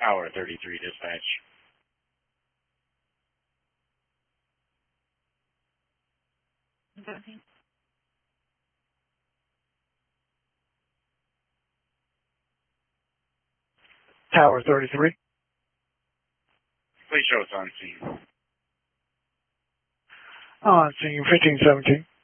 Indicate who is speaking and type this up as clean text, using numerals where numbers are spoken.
Speaker 1: Tower 33 dispatch.
Speaker 2: Okay.
Speaker 3: Tower 33.
Speaker 1: Please show us on scene.
Speaker 3: On scene 1517.